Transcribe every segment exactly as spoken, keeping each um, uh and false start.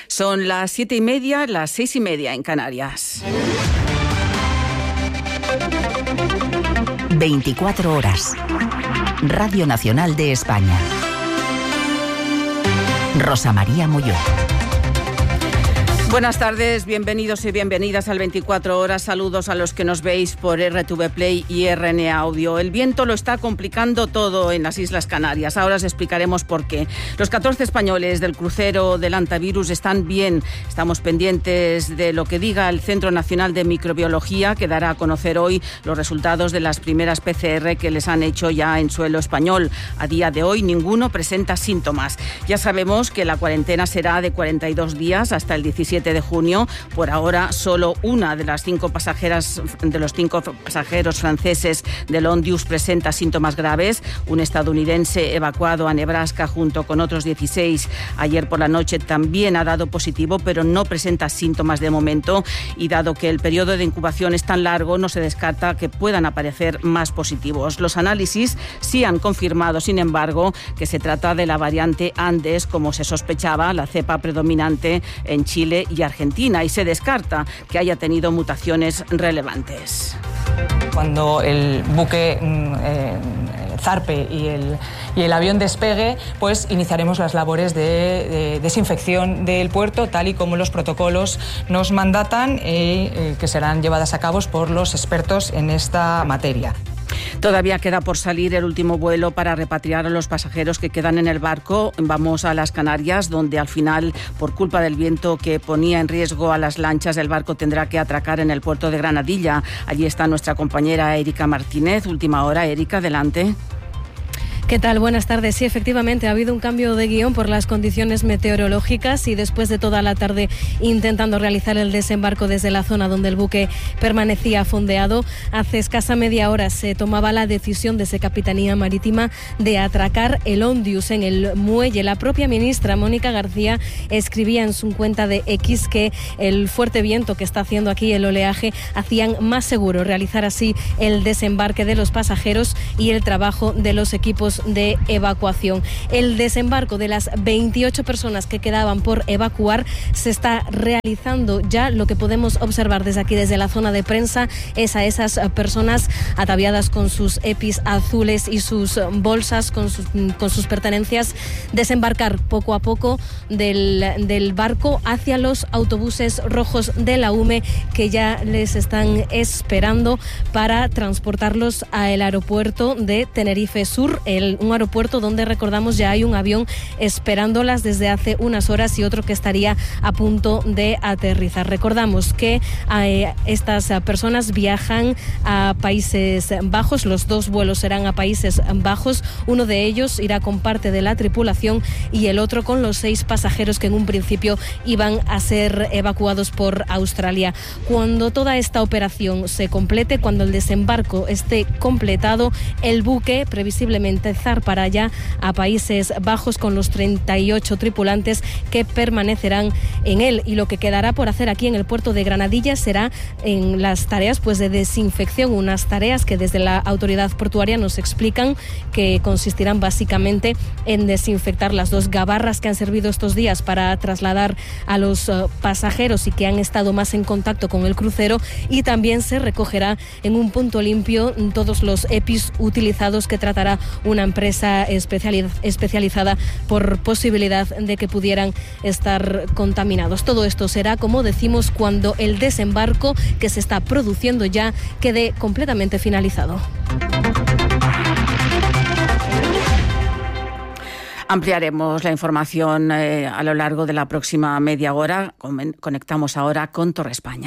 Son las siete y media, las seis y media en Canarias. veinticuatro horas. Radio Nacional de España. Rosa María Molló. Buenas tardes, bienvenidos y bienvenidas al veinticuatro horas. Saludos a los que nos veis por R T V Play y R N A Audio. El viento lo está complicando todo en las Islas Canarias. Ahora os explicaremos por qué. Los catorce españoles del crucero del Antivirus están bien. Estamos pendientes de lo que diga el Centro Nacional de Microbiología, que dará a conocer hoy los resultados de las primeras P C R que les han hecho ya en suelo español. A día de hoy ninguno presenta síntomas. Ya sabemos que la cuarentena será de cuarenta y dos días hasta el diecisiete de junio. Por ahora, solo una de las cinco pasajeras, de los cinco pasajeros franceses del Ondius presenta síntomas graves. Un estadounidense evacuado a Nebraska junto con otros dieciséis ayer por la noche también ha dado positivo, pero no presenta síntomas de momento. Y dado que el periodo de incubación es tan largo, no se descarta que puedan aparecer más positivos. Los análisis sí han confirmado, sin embargo, que se trata de la variante Andes, como se sospechaba, la cepa predominante en Chile y Argentina, y se descarta que haya tenido mutaciones relevantes. Cuando el buque eh, zarpe y el, y el avión despegue, pues iniciaremos las labores de, de desinfección del puerto, tal y como los protocolos nos mandatan, y eh, que serán llevadas a cabo por los expertos en esta materia. Todavía queda por salir el último vuelo para repatriar a los pasajeros que quedan en el barco. Vamos a las Canarias, donde al final, por culpa del viento que ponía en riesgo a las lanchas, el barco tendrá que atracar en el puerto de Granadilla. Allí está nuestra compañera Erika Martínez. Última hora, Erika, adelante. ¿Qué tal? Buenas tardes. Sí, efectivamente, ha habido un cambio de guión por las condiciones meteorológicas y después de toda la tarde intentando realizar el desembarco desde la zona donde el buque permanecía fondeado, hace escasa media hora se tomaba la decisión desde Capitanía Marítima de atracar el Ondius en el muelle. La propia ministra Mónica García escribía en su cuenta de X que el fuerte viento que está haciendo aquí, el oleaje, hacían más seguro realizar así el desembarque de los pasajeros y el trabajo de los equipos de evacuación. El desembarco de las veintiocho personas que quedaban por evacuar se está realizando ya. Lo que podemos observar desde aquí, desde la zona de prensa, es a esas personas ataviadas con sus EPIs azules y sus bolsas con sus, con sus pertenencias desembarcar poco a poco del, del barco hacia los autobuses rojos de la U M E, que ya les están esperando para transportarlos al aeropuerto de Tenerife Sur, el un aeropuerto donde, recordamos, ya hay un avión esperándolas desde hace unas horas y otro que estaría a punto de aterrizar. Recordamos que eh, estas personas viajan a Países Bajos, los dos vuelos serán a Países Bajos, uno de ellos irá con parte de la tripulación y el otro con los seis pasajeros que en un principio iban a ser evacuados por Australia. Cuando toda esta operación se complete, cuando el desembarco esté completado, el buque previsiblemente para allá a Países Bajos con los treinta y ocho tripulantes que permanecerán en él, y lo que quedará por hacer aquí en el puerto de Granadilla será en las tareas pues de desinfección, unas tareas que desde la autoridad portuaria nos explican que consistirán básicamente en desinfectar las dos gabarras que han servido estos días para trasladar a los uh, pasajeros y que han estado más en contacto con el crucero, y también se recogerá en un punto limpio todos los EPIs utilizados que tratará una empresa especializada por posibilidad de que pudieran estar contaminados. Todo esto será, como decimos, cuando el desembarco que se está produciendo ya quede completamente finalizado. Ampliaremos la información eh, a lo largo de la próxima media hora. Conectamos ahora con Torre España.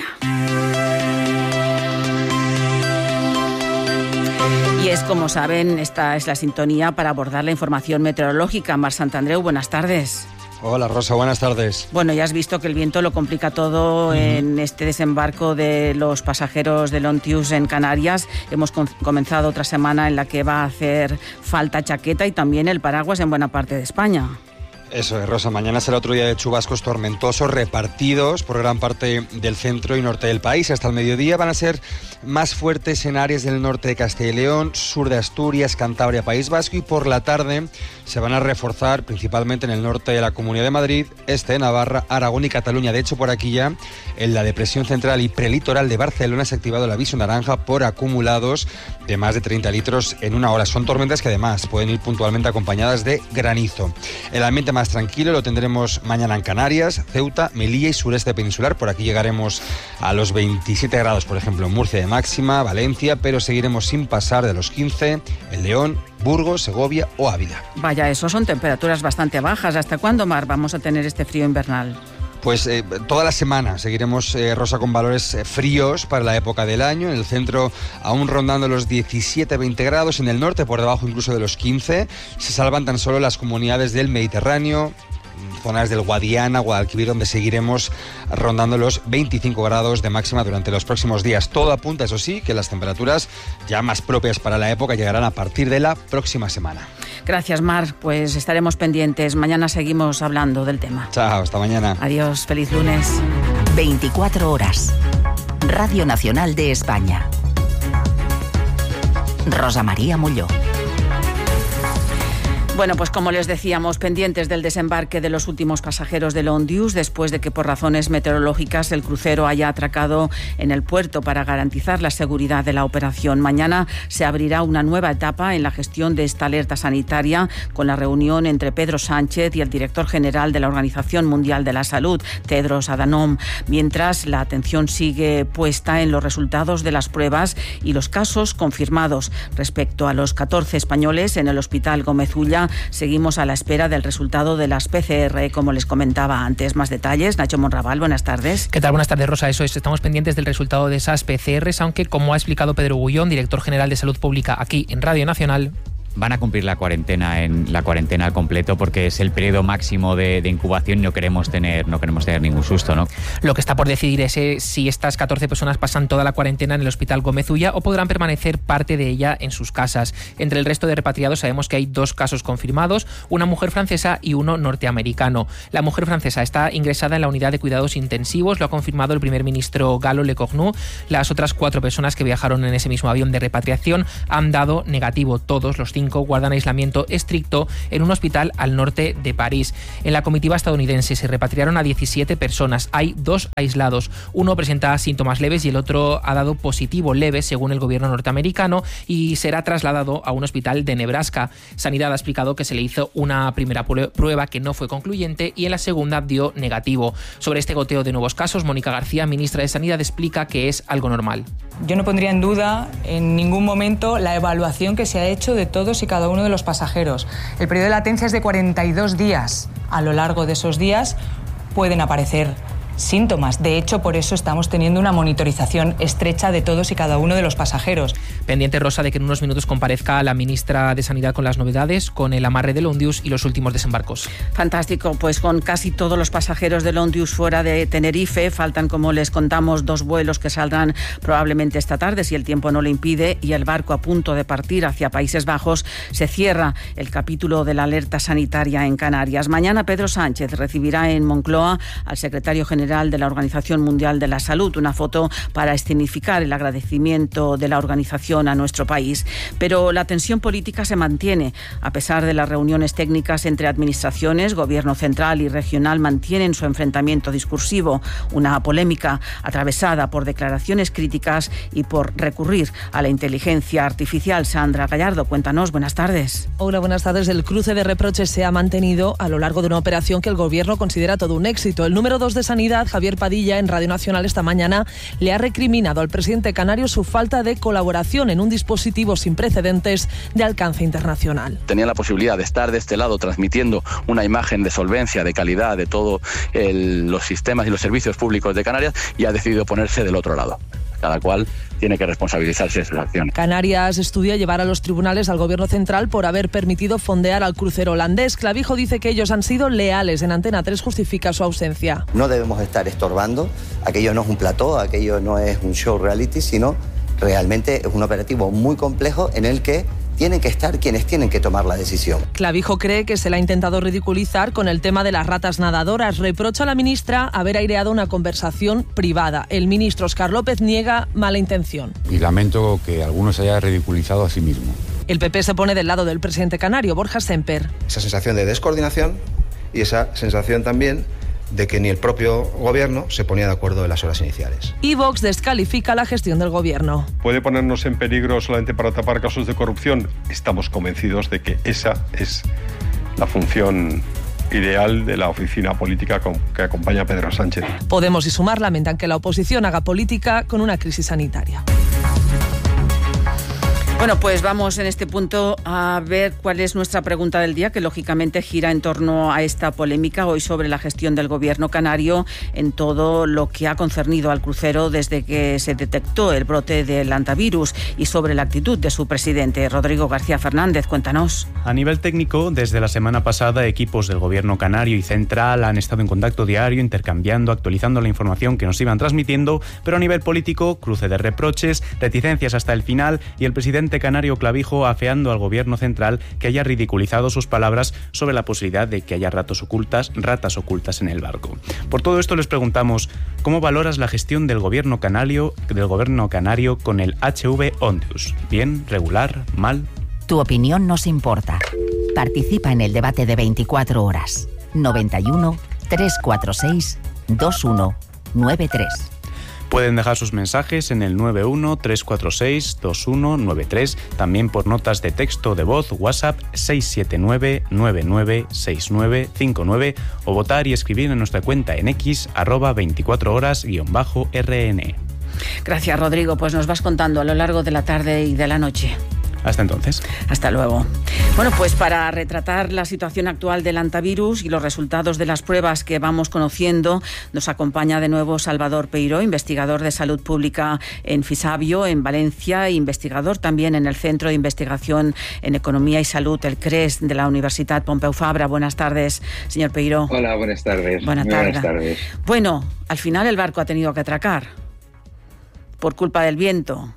Y es, como saben, esta es la sintonía para abordar la información meteorológica. Mar Santandreu, buenas tardes. Hola Rosa, buenas tardes. Bueno, ya has visto que el viento lo complica todo uh-huh. en este desembarco de los pasajeros del Ontius en Canarias. Hemos con- comenzado otra semana en la que va a hacer falta chaqueta y también el paraguas en buena parte de España. Eso es, Rosa. Mañana será otro día de chubascos tormentosos repartidos por gran parte del centro y norte del país. Hasta el mediodía van a ser más fuertes en áreas del norte de Castilla y León, sur de Asturias, Cantabria, País Vasco, y por la tarde se van a reforzar principalmente en el norte de la Comunidad de Madrid, este de Navarra, Aragón y Cataluña. De hecho, por aquí ya en la depresión central y prelitoral de Barcelona se ha activado el aviso naranja por acumulados de más de treinta litros en una hora. Son tormentas que además pueden ir puntualmente acompañadas de granizo. El ambiente más tranquilo lo tendremos mañana en Canarias, Ceuta, Melilla y sureste peninsular. Por aquí llegaremos a los veintisiete grados, por ejemplo, en Murcia de máxima, Valencia, pero seguiremos sin pasar de los quince en León, Burgos, Segovia o Ávila. Vaya, eso son temperaturas bastante bajas. ¿Hasta cuándo, Mar, vamos a tener este frío invernal? Pues eh, toda la semana seguiremos, eh, Rosa, con valores eh, fríos para la época del año. En el centro aún rondando los diecisiete a veinte grados, en el norte por debajo incluso de los quince. Se salvan tan solo las comunidades del Mediterráneo, zonas del Guadiana, Guadalquivir, donde seguiremos rondando los veinticinco grados de máxima durante los próximos días. Todo apunta, eso sí, que las temperaturas ya más propias para la época llegarán a partir de la próxima semana. Gracias, Mar. Pues estaremos pendientes. Mañana seguimos hablando del tema. Chao, hasta mañana. Adiós, feliz lunes. veinticuatro horas. Radio Nacional de España. Rosa María Molló. Bueno, pues como les decíamos, pendientes del desembarque de los últimos pasajeros del Ondius, después de que por razones meteorológicas el crucero haya atracado en el puerto para garantizar la seguridad de la operación. Mañana se abrirá una nueva etapa en la gestión de esta alerta sanitaria con la reunión entre Pedro Sánchez y el director general de la Organización Mundial de la Salud, Tedros Adhanom, mientras la atención sigue puesta en los resultados de las pruebas y los casos confirmados. Respecto a los catorce españoles en el Hospital Gómez Ulla, seguimos a la espera del resultado de las P C R, como les comentaba antes. Más detalles, Nacho Monraval, buenas tardes. ¿Qué tal? Buenas tardes, Rosa. Eso es, estamos pendientes del resultado de esas P C Rs, aunque, como ha explicado Pedro Gullón, director general de Salud Pública aquí en Radio Nacional, van a cumplir la cuarentena en la cuarentena al completo porque es el periodo máximo de, de incubación y no queremos tener no queremos tener ningún susto, ¿no? Lo que está por decidir es eh, si estas catorce personas pasan toda la cuarentena en el Hospital Gómez Ulla o podrán permanecer parte de ella en sus casas. Entre el resto de repatriados sabemos que hay dos casos confirmados, una mujer francesa y uno norteamericano. La mujer francesa está ingresada en la unidad de cuidados intensivos, lo ha confirmado el primer ministro Galo Lecornu. Las otras cuatro personas que viajaron en ese mismo avión de repatriación han dado negativo. Todos los cinco guardan aislamiento estricto en un hospital al norte de París. En la comitiva estadounidense se repatriaron a diecisiete personas. Hay dos aislados. Uno presenta síntomas leves y el otro ha dado positivo leve, según el gobierno norteamericano, y será trasladado a un hospital de Nebraska. Sanidad ha explicado que se le hizo una primera prueba que no fue concluyente y en la segunda dio negativo. Sobre este goteo de nuevos casos, Mónica García, ministra de Sanidad, explica que es algo normal. Yo no pondría en duda en ningún momento la evaluación que se ha hecho de todos y cada uno de los pasajeros. El periodo de latencia es de cuarenta y dos días. A lo largo de esos días pueden aparecer síntomas. De hecho, por eso estamos teniendo una monitorización estrecha de todos y cada uno de los pasajeros. Pendiente, Rosa, de que en unos minutos comparezca la ministra de Sanidad con las novedades, con el amarre del Ondius y los últimos desembarcos. Fantástico, pues con casi todos los pasajeros del Ondius fuera de Tenerife, faltan, como les contamos, dos vuelos que saldrán probablemente esta tarde, si el tiempo no lo impide, y el barco a punto de partir hacia Países Bajos. Se cierra el capítulo de la alerta sanitaria en Canarias. Mañana Pedro Sánchez recibirá en Moncloa al secretario general de la Organización Mundial de la Salud, una foto para escenificar el agradecimiento de la organización a nuestro país. Pero la tensión política se mantiene. A pesar de las reuniones técnicas entre administraciones, gobierno central y regional mantienen su enfrentamiento discursivo, una polémica atravesada por declaraciones críticas y por recurrir a la inteligencia artificial. Sandra Gallardo, cuéntanos, buenas tardes. Hola, buenas tardes. El cruce de reproches se ha mantenido a lo largo de una operación que el gobierno considera todo un éxito. El número dos de Sanidad, Javier Padilla, en Radio Nacional esta mañana, le ha recriminado al presidente canario su falta de colaboración en un dispositivo sin precedentes de alcance internacional. Tenía la posibilidad de estar de este lado transmitiendo una imagen de solvencia, de calidad de todos los sistemas y los servicios públicos de Canarias y ha decidido ponerse del otro lado. Cada cual tiene que responsabilizarse de sus acciones. Canarias estudia llevar a los tribunales al gobierno central por haber permitido fondear al crucero holandés. Clavijo dice que ellos han sido leales. En Antena tres justifica su ausencia. No debemos estar estorbando. Aquello no es un plató, aquello no es un show reality, sino realmente es un operativo muy complejo en el que tienen que estar quienes tienen que tomar la decisión. Clavijo cree que se le ha intentado ridiculizar con el tema de las ratas nadadoras. Reprocha a la ministra haber aireado una conversación privada. El ministro Óscar López niega mala intención. Y lamento que algunos se haya ridiculizado a sí mismo. El P P se pone del lado del presidente canario, Borja Semper. Esa sensación de descoordinación y esa sensación también de que ni el propio gobierno se ponía de acuerdo en las horas iniciales. Y Vox descalifica la gestión del gobierno. ¿Puede ponernos en peligro solamente para tapar casos de corrupción? Estamos convencidos de que esa es la función ideal de la oficina política que acompaña a Pedro Sánchez. Podemos y Sumar lamentan que la oposición haga política con una crisis sanitaria. Bueno, pues vamos en este punto a ver cuál es nuestra pregunta del día, que lógicamente gira en torno a esta polémica hoy sobre la gestión del gobierno canario en todo lo que ha concernido al crucero desde que se detectó el brote del hantavirus y sobre la actitud de su presidente. Rodrigo García Fernández, cuéntanos. A nivel técnico, desde la semana pasada, equipos del gobierno canario y central han estado en contacto diario, intercambiando, actualizando la información que nos iban transmitiendo, pero a nivel político, cruce de reproches, reticencias hasta el final y el presidente canario Clavijo afeando al gobierno central que haya ridiculizado sus palabras sobre la posibilidad de que haya ratas ocultas, ratas ocultas en el barco. Por todo esto les preguntamos, ¿cómo valoras la gestión del gobierno canario, del gobierno canario con el H V Ondas? ¿Bien, regular, mal? Tu opinión nos importa. Participa en el debate de veinticuatro horas. noventa y uno, trescientos cuarenta y seis, veintiuno noventa y tres. Pueden dejar sus mensajes en el nueve uno, tres cuatro seis, dos uno nueve tres, también por notas de texto o de voz, WhatsApp seis siete nueve, nueve nueve seis nueve cinco nueve o votar y escribir en nuestra cuenta en X, arroba veinticuatro horas guión bajo R N. Gracias, Rodrigo. Pues nos vas contando a lo largo de la tarde y de la noche. Hasta entonces. Hasta luego. Bueno, pues para retratar la situación actual del hantavirus y los resultados de las pruebas que vamos conociendo, nos acompaña de nuevo Salvador Peiró, investigador de salud pública en Fisabio, en Valencia, e investigador también en el Centro de Investigación en Economía y Salud, el CRES, de la Universidad Pompeu Fabra. Buenas tardes, señor Peiró. Hola, buenas tardes. Buenas tardes. Buenas tardes. Bueno, al final el barco ha tenido que atracar por culpa del viento.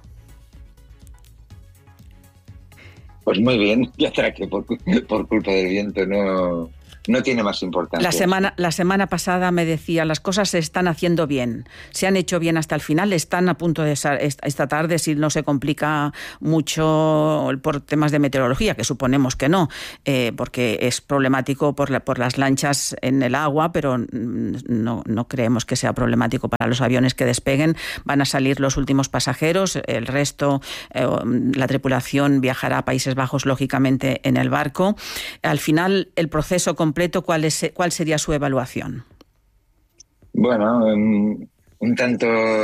Pues muy bien, ya atraque por, por culpa del viento, no, no tiene más importancia. La semana, la semana pasada me decía, las cosas se están haciendo bien, se han hecho bien hasta el final, están a punto de esa, esta tarde, si no se complica mucho por temas de meteorología, que suponemos que no, eh, porque es problemático por, la, por las lanchas en el agua, pero no, no creemos que sea problemático para los aviones que despeguen. Van a salir los últimos pasajeros, el resto, eh, la tripulación viajará a Países Bajos, lógicamente, en el barco. Al final, el proceso completo, ¿cuál es, cuál sería su evaluación? Bueno, un, un tanto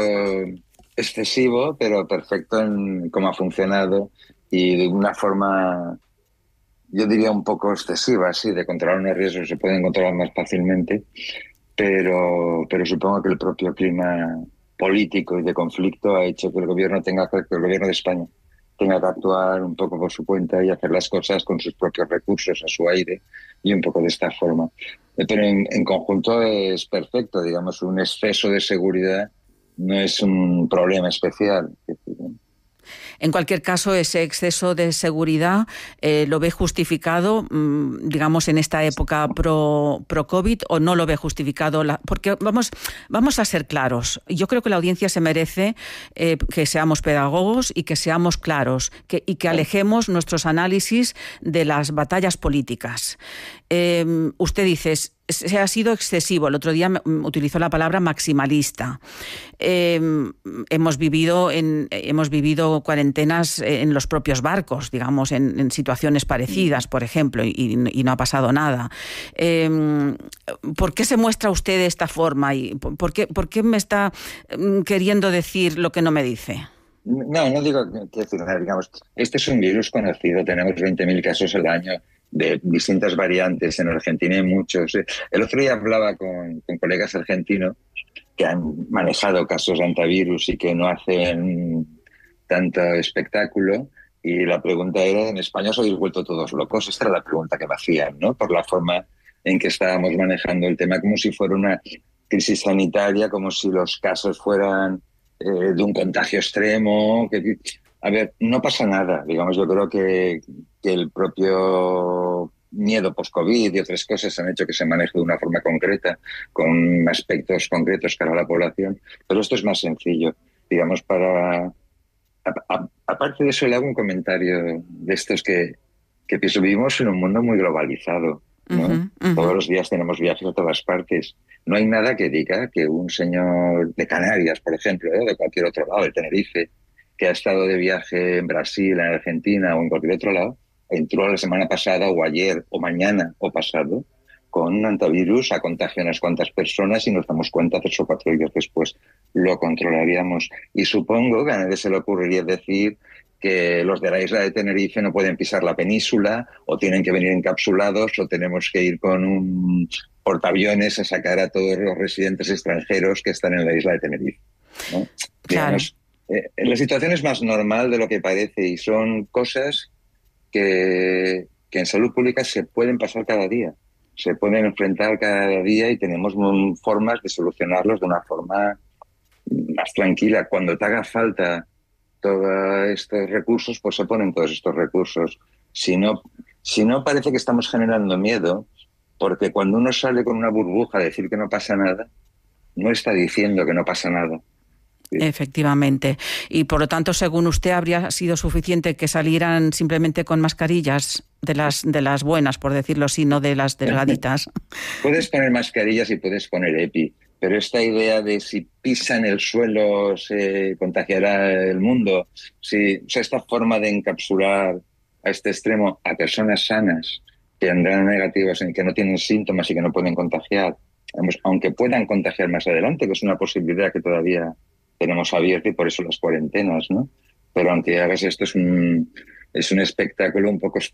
excesivo, pero perfecto en cómo ha funcionado y de una forma, yo diría un poco excesiva, sí, de controlar unos riesgos se pueden controlar más fácilmente, pero, pero supongo que el propio clima político y de conflicto ha hecho que el gobierno tenga que, que el gobierno de España tenga que actuar un poco por su cuenta y hacer las cosas con sus propios recursos, a su aire, y un poco de esta forma. Pero en, en conjunto es perfecto, digamos, un exceso de seguridad no es un problema especial. En cualquier caso, ese exceso de seguridad eh, ¿lo ve justificado, mmm, digamos, en esta época pro, pro COVID o no lo ve justificado? La, porque vamos, vamos a ser claros. Yo creo que la audiencia se merece eh, que seamos pedagogos y que seamos claros que, y que alejemos nuestros análisis de las batallas políticas. Eh, usted dice, se ha sido excesivo. El otro día utilizó la palabra maximalista. Eh, hemos vivido en, hemos vivido cuarentenas en los propios barcos, digamos, en, en situaciones parecidas, por ejemplo, y, y no ha pasado nada. Eh, ¿Por qué se muestra usted de esta forma? Y ¿por qué, por qué me está queriendo decir lo que no me dice? No, no digo que decir nada, digamos, este es un virus conocido, tenemos veinte mil casos al año de distintas variantes, en Argentina hay muchos. El otro día hablaba con, con colegas argentinos que han manejado casos de hantavirus y que no hacen tanto espectáculo, y la pregunta era, ¿en España os habéis vuelto todos locos? Esta era la pregunta que me hacían, ¿no? Por la forma en que estábamos manejando el tema, como si fuera una crisis sanitaria, como si los casos fueran eh, de un contagio extremo, que a ver, no pasa nada. Digamos, yo creo que, que el propio miedo post-COVID y otras cosas han hecho que se maneje de una forma concreta, con aspectos concretos para la población, pero esto es más sencillo. Digamos, para... A, a, aparte de eso, le hago un comentario de estos que, que pienso, vivimos en un mundo muy globalizado, ¿no? Uh-huh, uh-huh. Todos los días tenemos viajes a todas partes. No hay nada que diga que un señor de Canarias, por ejemplo, ¿eh? de cualquier otro lado, de Tenerife, que ha estado de viaje en Brasil, en Argentina o en cualquier otro lado, entró la semana pasada o ayer o mañana o pasado con antivirus a contagiar a unas cuantas personas y nos damos cuenta tres o cuatro días después lo controlaríamos. Y supongo que a nadie se le ocurriría decir que los de la isla de Tenerife no pueden pisar la península o tienen que venir encapsulados o tenemos que ir con un portaaviones a sacar a todos los residentes extranjeros que están en la isla de Tenerife, ¿no? Claro. Digamos, eh, la situación es más normal de lo que parece y son cosas que, que en salud pública se pueden pasar cada día. Se pueden enfrentar cada día y tenemos formas de solucionarlos de una forma más tranquila. Cuando te haga falta todos estos recursos, pues se ponen todos estos recursos. Si no, si no parece que estamos generando miedo, porque cuando uno sale con una burbuja a decir que no pasa nada, no está diciendo que no pasa nada. Efectivamente. Y por lo tanto, según usted, habría sido suficiente que salieran simplemente con mascarillas de las de las buenas, por decirlo así, no de las delgaditas. Puedes poner mascarillas y puedes poner EPI, pero esta idea de si pisan el suelo se contagiará el mundo, si, o sea, esta forma de encapsular a este extremo a personas sanas que andarán negativas, en que no tienen síntomas y que no pueden contagiar, aunque puedan contagiar más adelante, que es una posibilidad que todavía tenemos abierta y por eso las cuarentenas, ¿no? Pero aunque hagas esto es un, es un espectáculo un poco...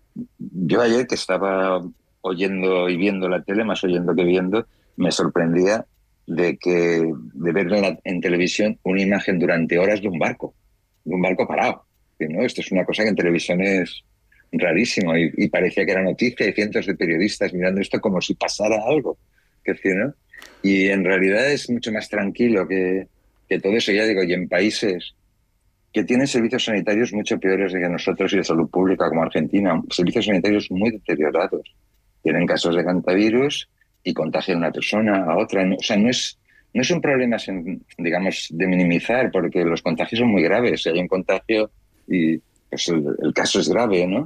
Yo ayer que estaba oyendo y viendo la tele, más oyendo que viendo, me sorprendía de que de ver en, la, en televisión una imagen durante horas de un barco, de un barco parado, ¿no? Esto es una cosa que en televisión es rarísimo y, y parecía que era noticia y cientos de periodistas mirando esto como si pasara algo, que decir, ¿no? Y en realidad es mucho más tranquilo que que todo eso, ya digo, y en países que tienen servicios sanitarios mucho peores que nosotros y de salud pública, como Argentina, servicios sanitarios muy deteriorados. Tienen casos de hantavirus y contagian a una persona, a otra. O sea, no es, no es un problema, digamos, de minimizar, porque los contagios son muy graves. Si hay un contagio, y pues el, el caso es grave, ¿no?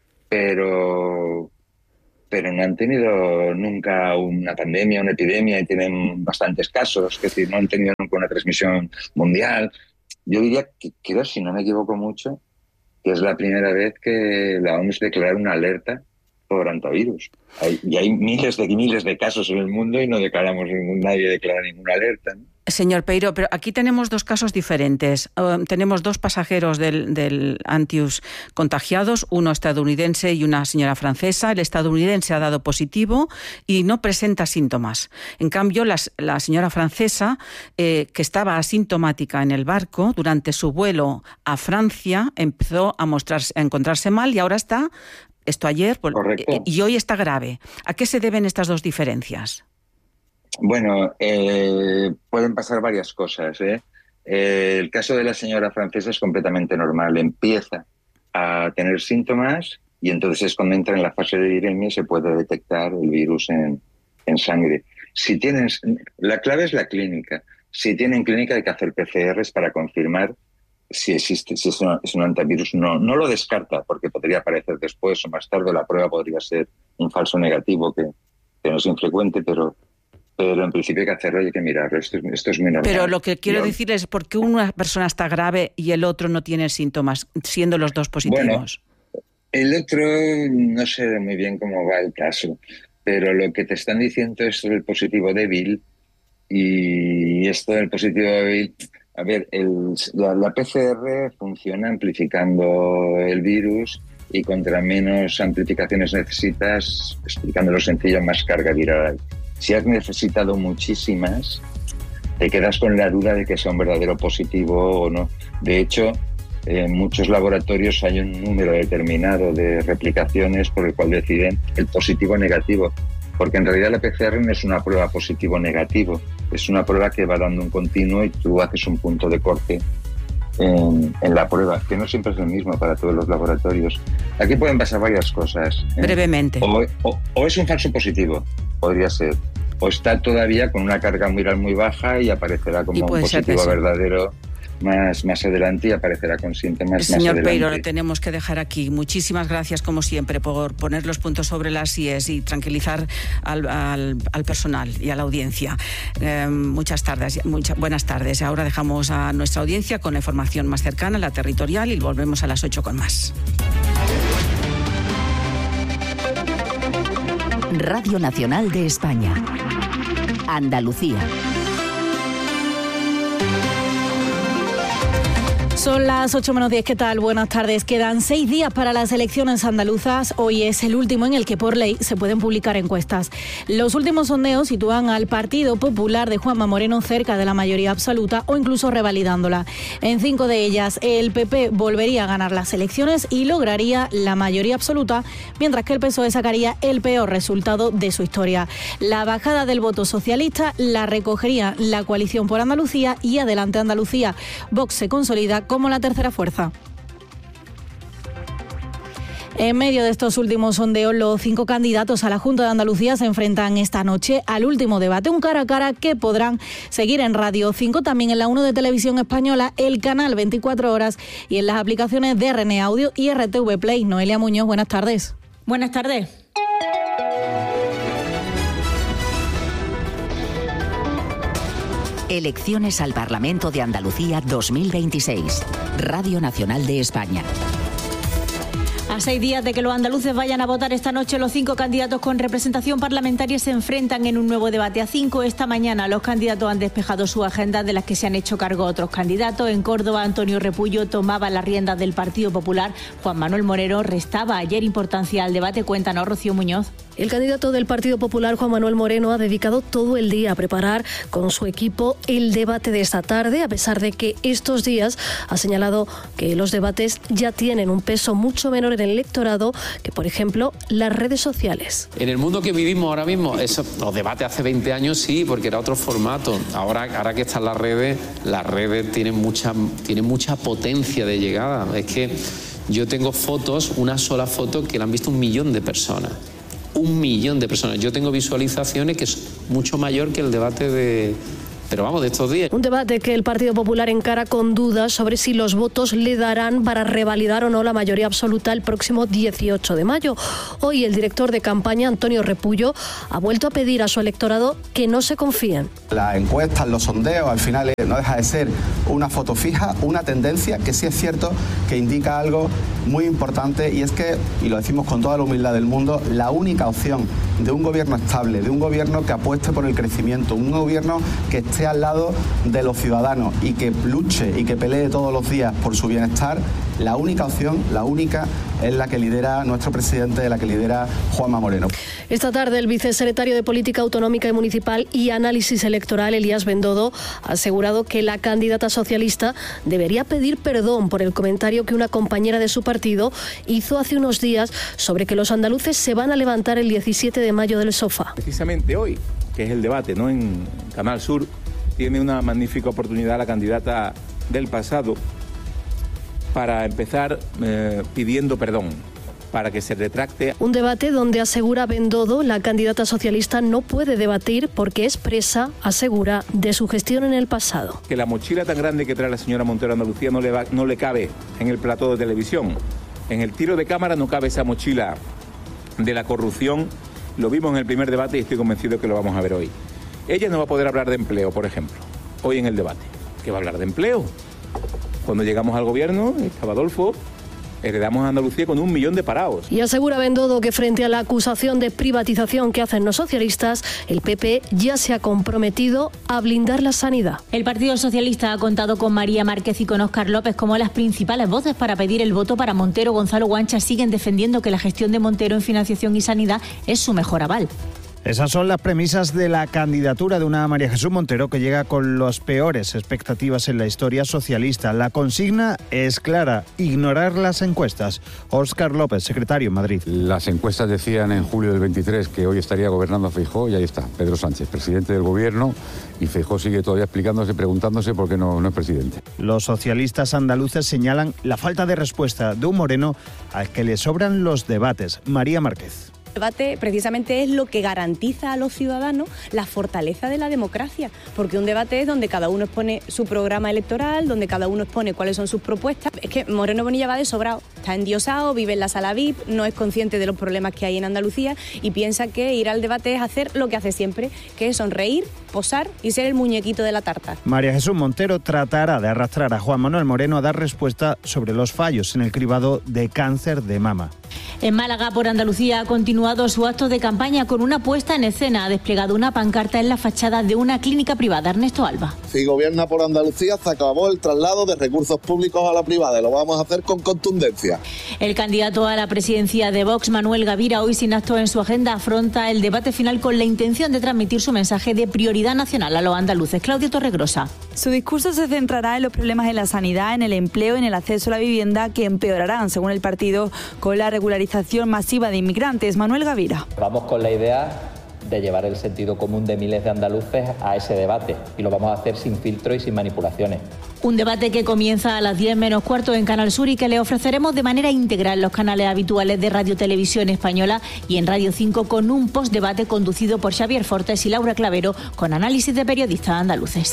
Pero... pero no han tenido nunca una pandemia, una epidemia, y tienen bastantes casos, es decir, no han tenido nunca una transmisión mundial. Yo diría que, creo, si no me equivoco mucho, que es la primera vez que la O M S declara una alerta por hantavirus. Hay, y hay miles de miles de casos en el mundo y no declaramos ningún, nadie declara ninguna alerta, ¿no? Señor Peiro, pero aquí tenemos dos casos diferentes. Uh, tenemos dos pasajeros del, del Antius contagiados, uno estadounidense y una señora francesa. El estadounidense ha dado positivo y no presenta síntomas. En cambio, la, la señora francesa, eh, que estaba asintomática en el barco, durante su vuelo a Francia empezó a mostrarse, a encontrarse mal y ahora está, esto ayer, eh, y hoy está grave. ¿A qué se deben estas dos diferencias? Bueno, eh, pueden pasar varias cosas, ¿eh? Eh, el caso de la señora francesa es completamente normal. Empieza a tener síntomas y entonces es cuando entra en la fase de viremia y se puede detectar el virus en, en sangre. Si tienes, la clave es la clínica. Si tienen clínica hay que hacer P C Rs para confirmar si existe, si es, una, es un antivirus. No, no lo descarta porque podría aparecer después o más tarde. La prueba podría ser un falso negativo que, que no es infrecuente, pero... Pero en principio hay que hacerlo y hay que mirarlo. Esto, esto es muy normal. Pero lo que quiero no. decir es por qué una persona está grave y el otro no tiene síntomas, siendo los dos positivos. Bueno, el otro no sé muy bien cómo va el caso, pero lo que te están diciendo es el positivo débil y esto del positivo débil... A ver, el, la, la P C R funciona amplificando el virus y contra menos amplificaciones necesitas, explicándolo sencillo, más carga viral hay. Si has necesitado muchísimas, te quedas con la duda de que sea un verdadero positivo o no. De hecho, en muchos laboratorios hay un número determinado de replicaciones por el cual deciden el positivo o negativo. Porque en realidad la P C R no es una prueba positivo o negativo. Es una prueba que va dando un continuo y tú haces un punto de corte en, en la prueba, que no siempre es el mismo para todos los laboratorios. Aquí pueden pasar varias cosas. ¿eh? Brevemente. O, o, o es un falso positivo, podría ser. O está todavía con una carga viral muy baja y aparecerá como un positivo verdadero más, más adelante y aparecerá con síntomas más adelante. Señor Peiro, lo tenemos que dejar aquí. Muchísimas gracias, como siempre, por poner los puntos sobre las íes y tranquilizar al, al, al personal y a la audiencia. Eh, muchas tardes, muchas buenas tardes. Ahora dejamos a nuestra audiencia con la información más cercana, la territorial, y volvemos a las ocho con más. Radio Nacional de España. Andalucía. Son las ocho menos diez, ¿qué tal? Buenas tardes. Quedan seis días para las elecciones andaluzas. Hoy es el último en el que por ley se pueden publicar encuestas. Los últimos sondeos sitúan al Partido Popular de Juanma Moreno cerca de la mayoría absoluta o incluso revalidándola. En cinco de ellas, el P P volvería a ganar las elecciones y lograría la mayoría absoluta, mientras que el P S O E sacaría el peor resultado de su historia. La bajada del voto socialista la recogería la Coalición por Andalucía y Adelante Andalucía. Vox se consolida como la tercera fuerza. En medio de estos últimos sondeos, los cinco candidatos a la Junta de Andalucía se enfrentan esta noche al último debate, un cara a cara que podrán seguir en Radio cinco, también en la uno de Televisión Española, el canal veinticuatro horas y en las aplicaciones de R N A Audio y R T V Play. Noelia Muñoz, buenas tardes. Buenas tardes. Elecciones al Parlamento de Andalucía dos mil veintiséis. Radio Nacional de España. A seis días de que los andaluces vayan a votar esta noche, los cinco candidatos con representación parlamentaria se enfrentan en un nuevo debate. A cinco esta mañana los candidatos han despejado su agenda, de las que se han hecho cargo otros candidatos. En Córdoba, Antonio Repullo tomaba las riendas del Partido Popular. Juan Manuel Moreno restaba ayer importancia al debate. Cuéntanos, Rocío Muñoz. El candidato del Partido Popular, Juan Manuel Moreno, ha dedicado todo el día a preparar con su equipo el debate de esta tarde, a pesar de que estos días ha señalado que los debates ya tienen un peso mucho menor en el electorado que, por ejemplo, las redes sociales. En el mundo que vivimos ahora mismo, eso, los debates hace veinte años sí, porque era otro formato. Ahora, ahora que están las redes, las redes tienen mucha, tienen mucha potencia de llegada. Es que yo tengo fotos, una sola foto, que la han visto un millón de personas. Un millón de personas. Yo tengo visualizaciones que es mucho mayor que el debate de... Pero vamos, de estos días. Un debate que el Partido Popular encara con dudas sobre si los votos le darán para revalidar o no la mayoría absoluta el próximo dieciocho de mayo. Hoy el director de campaña, Antonio Repullo, ha vuelto a pedir a su electorado que no se confíen. Las encuestas, los sondeos, al final no deja de ser una foto fija, una tendencia que sí es cierto que indica algo muy importante, y es que, y lo decimos con toda la humildad del mundo, la única opción de un gobierno estable, de un gobierno que apueste por el crecimiento, un gobierno que esté al lado de los ciudadanos y que luche y que pelee todos los días por su bienestar, la única opción, la única, es la que lidera nuestro presidente, la que lidera Juanma Moreno. Esta tarde el vicesecretario de Política Autonómica y Municipal y Análisis Electoral, Elías Bendodo, ha asegurado que la candidata socialista debería pedir perdón por el comentario que una compañera de su partido hizo hace unos días sobre que los andaluces se van a levantar el diecisiete de mayo del sofá. Precisamente hoy, que es el debate, ¿no?, en Canal Sur, tiene una magnífica oportunidad la candidata del pasado para empezar eh, pidiendo perdón, para que se retracte. Un debate donde, asegura Bendodo, la candidata socialista no puede debatir porque es presa, asegura, de su gestión en el pasado. Que la mochila tan grande que trae la señora Montero a Andalucía no le, va, no le cabe en el plató de televisión. En el tiro de cámara no cabe esa mochila de la corrupción. Lo vimos en el primer debate y estoy convencido que lo vamos a ver hoy. Ella no va a poder hablar de empleo, por ejemplo, hoy en el debate. ¿Qué va a hablar de empleo? Cuando llegamos al gobierno, estaba Adolfo, heredamos a Andalucía con un millón de parados. Y asegura Bendodo que frente a la acusación de privatización que hacen los socialistas, el P P ya se ha comprometido a blindar la sanidad. El Partido Socialista ha contado con María Márquez y con Óscar López como las principales voces para pedir el voto para Montero. Gonzalo Guancha siguen defendiendo que la gestión de Montero en financiación y sanidad es su mejor aval. Esas son las premisas de la candidatura de una María Jesús Montero que llega con las peores expectativas en la historia socialista. La consigna es clara: ignorar las encuestas. Óscar López, secretario en Madrid. Las encuestas decían en julio del veintitrés que hoy estaría gobernando Feijóo y ahí está, Pedro Sánchez, presidente del gobierno, y Feijóo sigue todavía explicándose, preguntándose por qué no, no es presidente. Los socialistas andaluces señalan la falta de respuesta de un Moreno al que le sobran los debates. María Márquez. El debate precisamente es lo que garantiza a los ciudadanos la fortaleza de la democracia, porque un debate es donde cada uno expone su programa electoral, donde cada uno expone cuáles son sus propuestas. Es que Moreno Bonilla va de sobrado, está endiosado, vive en la sala V I P, no es consciente de los problemas que hay en Andalucía y piensa que ir al debate es hacer lo que hace siempre, que es sonreír, posar y ser el muñequito de la tarta. María Jesús Montero tratará de arrastrar a Juan Manuel Moreno a dar respuesta sobre los fallos en el cribado de cáncer de mama. En Málaga, por Andalucía, ha continuado su acto de campaña con una puesta en escena. Ha desplegado una pancarta en la fachada de una clínica privada. Ernesto Alba. Si gobierna por Andalucía, se acabó el traslado de recursos públicos a la privada y lo vamos a hacer con contundencia. El candidato a la presidencia de Vox, Manuel Gavira, hoy sin acto en su agenda, afronta el debate final con la intención de transmitir su mensaje de prioridad nacional a los andaluces. Claudio Torregrosa. Su discurso se centrará en los problemas en la sanidad, en el empleo, en el acceso a la vivienda, que empeorarán, según el partido, con la regularización masiva de inmigrantes. Manuel Gavira. Vamos con la idea de llevar el sentido común de miles de andaluces a ese debate y lo vamos a hacer sin filtro y sin manipulaciones. Un debate que comienza a las diez menos cuarto en Canal Sur y que le ofreceremos de manera íntegra en los canales habituales de Radio Televisión Española y en Radio cinco, con un postdebate conducido por Xavier Fortes y Laura Clavero, con análisis de periodistas andaluces.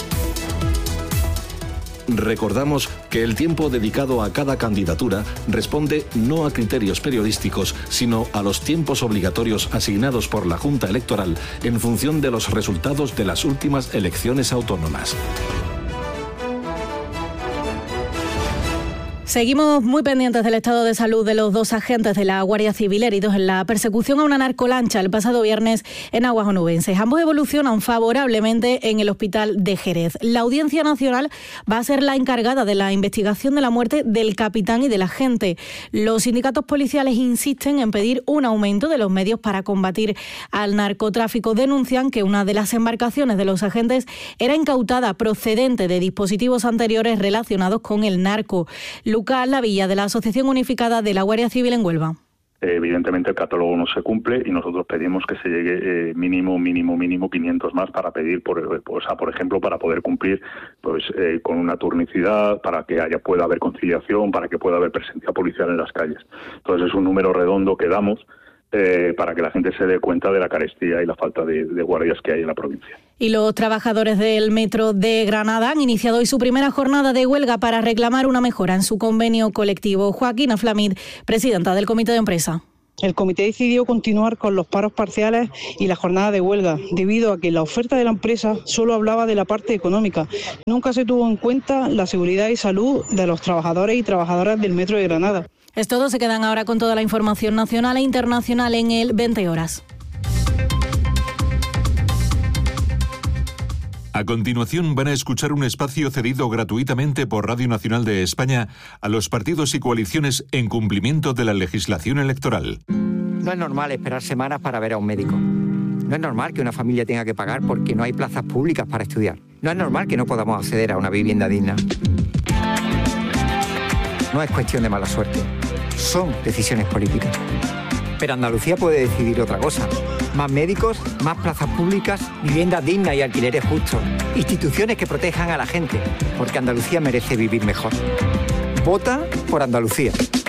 Recordamos que el tiempo dedicado a cada candidatura responde no a criterios periodísticos, sino a los tiempos obligatorios asignados por la Junta Electoral en función de los resultados de las últimas elecciones autónomas. Seguimos muy pendientes del estado de salud de los dos agentes de la Guardia Civil heridos en la persecución a una narcolancha el pasado viernes en aguas onubenses. Ambos evolucionan favorablemente en el hospital de Jerez. La Audiencia Nacional va a ser la encargada de la investigación de la muerte del capitán y del agente. Los sindicatos policiales insisten en pedir un aumento de los medios para combatir al narcotráfico. Denuncian que una de las embarcaciones de los agentes era incautada procedente de dispositivos anteriores relacionados con el narco. Lucas Lavilla, de la Asociación Unificada de la Guardia Civil en Huelva. Evidentemente el catálogo no se cumple y nosotros pedimos que se llegue eh, mínimo, mínimo, mínimo quinientos más para pedir, por, o sea, por ejemplo, para poder cumplir pues eh, con una turnicidad, para que haya pueda haber conciliación, para que pueda haber presencia policial en las calles. Entonces es un número redondo que damos eh, para que la gente se dé cuenta de la carestía y la falta de, de guardias que hay en la provincia. Y los trabajadores del Metro de Granada han iniciado hoy su primera jornada de huelga para reclamar una mejora en su convenio colectivo. Joaquina Flamid, presidenta del Comité de Empresa. El comité decidió continuar con los paros parciales y la jornada de huelga, debido a que la oferta de la empresa solo hablaba de la parte económica. Nunca se tuvo en cuenta la seguridad y salud de los trabajadores y trabajadoras del Metro de Granada. Es todo, se quedan ahora con toda la información nacional e internacional en el veinte horas. A continuación van a escuchar un espacio cedido gratuitamente por Radio Nacional de España a los partidos y coaliciones en cumplimiento de la legislación electoral. No es normal esperar semanas para ver a un médico. No es normal que una familia tenga que pagar porque no hay plazas públicas para estudiar. No es normal que no podamos acceder a una vivienda digna. No es cuestión de mala suerte. Son decisiones políticas. Pero Andalucía puede decidir otra cosa. Más médicos, más plazas públicas, viviendas dignas y alquileres justos. Instituciones que protejan a la gente, porque Andalucía merece vivir mejor. Vota por Andalucía.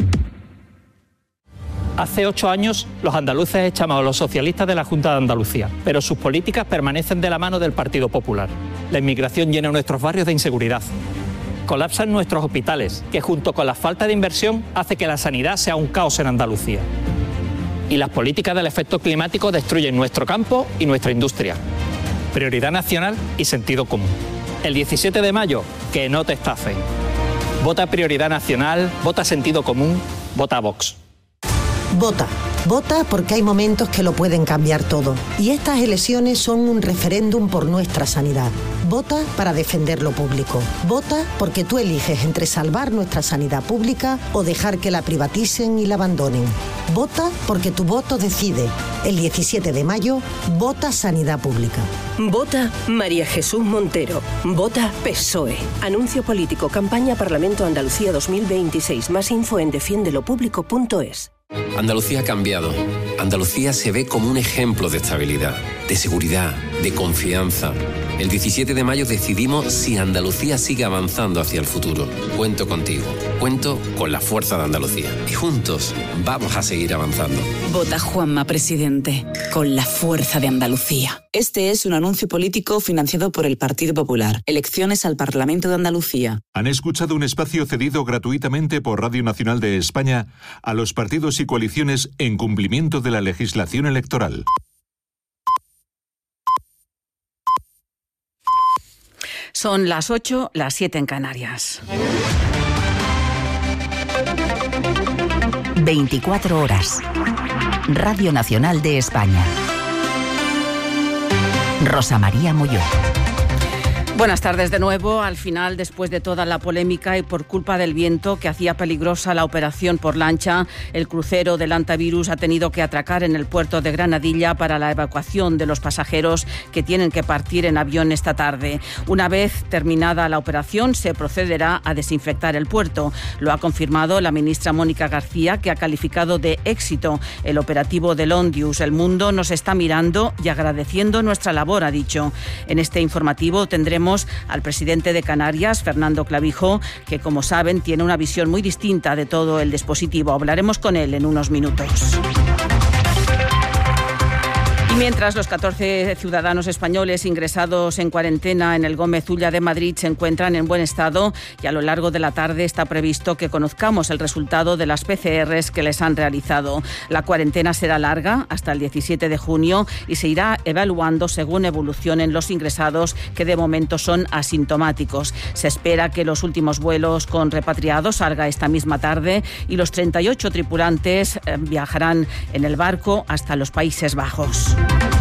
Hace ocho años los andaluces echamos a los socialistas de la Junta de Andalucía, pero sus políticas permanecen de la mano del Partido Popular. La inmigración llena nuestros barrios de inseguridad. Colapsan nuestros hospitales, que junto con la falta de inversión hace que la sanidad sea un caos en Andalucía. Y las políticas del efecto climático destruyen nuestro campo y nuestra industria. Prioridad nacional y sentido común. El diecisiete de mayo, que no te estafen. Vota Prioridad Nacional, vota Sentido Común, vota Vox. Vota. Vota porque hay momentos que lo pueden cambiar todo. Y estas elecciones son un referéndum por nuestra sanidad. Vota para defender lo público. Vota porque tú eliges entre salvar nuestra sanidad pública o dejar que la privaticen y la abandonen. Vota porque tu voto decide. El diecisiete de mayo, vota Sanidad Pública. Vota María Jesús Montero. Vota P S O E. Anuncio político. Campaña Parlamento Andalucía dos mil veintiséis. Más info en defiende lo público punto es. Andalucía ha cambiado. Andalucía se ve como un ejemplo de estabilidad, de seguridad, de confianza. El diecisiete de mayo decidimos si Andalucía sigue avanzando hacia el futuro. Cuento contigo. Cuento con la fuerza de Andalucía. Y juntos vamos a seguir avanzando. Vota Juanma Presidente, con la fuerza de Andalucía. Este es un anuncio político financiado por el Partido Popular. Elecciones al Parlamento de Andalucía. Han escuchado un espacio cedido gratuitamente por Radio Nacional de España a los partidos y coaliciones en cumplimiento de la legislación electoral. Son las ocho, las siete en Canarias. veinticuatro horas. Radio Nacional de España. Rosa María Molló. Buenas tardes de nuevo. Al final, después de toda la polémica y por culpa del viento que hacía peligrosa la operación por lancha, el crucero del Antivirus ha tenido que atracar en el puerto de Granadilla para la evacuación de los pasajeros que tienen que partir en avión esta tarde. Una vez terminada la operación, se procederá a desinfectar el puerto. Lo ha confirmado la ministra Mónica García, que ha calificado de éxito el operativo del Ondius. El mundo nos está mirando y agradeciendo nuestra labor, ha dicho. En este informativo tendremos al presidente de Canarias, Fernando Clavijo, que, como saben, tiene una visión muy distinta de todo el dispositivo. Hablaremos con él en unos minutos. Y mientras los catorce ciudadanos españoles ingresados en cuarentena en el Gómez Ulla de Madrid se encuentran en buen estado, y a lo largo de la tarde está previsto que conozcamos el resultado de las P C Rs que les han realizado. La cuarentena será larga hasta el diecisiete de junio y se irá evaluando según evolucionen los ingresados, que de momento son asintomáticos. Se espera que los últimos vuelos con repatriados salga esta misma tarde y los treinta y ocho tripulantes viajarán en el barco hasta los Países Bajos.